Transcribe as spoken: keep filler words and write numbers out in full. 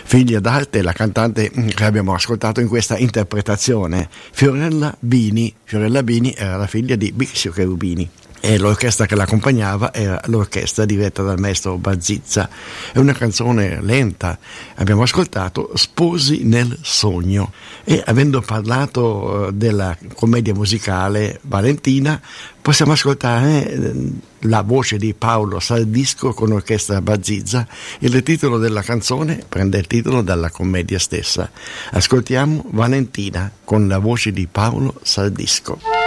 Figlia d'arte, la cantante che abbiamo ascoltato in questa interpretazione, Fiorella Bini. Fiorella Bini era la figlia di Bixio Cherubini e l'orchestra che l'accompagnava era l'orchestra diretta dal maestro Bazizza. È una canzone lenta. Abbiamo ascoltato Sposi nel sogno, e avendo parlato della commedia musicale Valentina, possiamo ascoltare la voce di Paolo Saldisco con orchestra Bazizza. Il titolo della canzone prende il titolo dalla commedia stessa. Ascoltiamo Valentina con la voce di Paolo Saldisco.